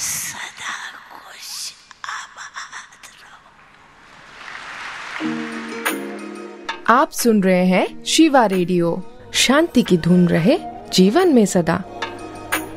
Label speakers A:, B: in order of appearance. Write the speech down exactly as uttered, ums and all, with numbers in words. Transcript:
A: सदा खुश आबाद रहो।
B: आप सुन रहे हैं शिवा रेडियो। शांति की धुन रहे जीवन में सदा।